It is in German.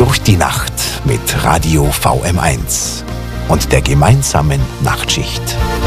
durch die Nacht mit Radio VM1 und der gemeinsamen Nachtschicht.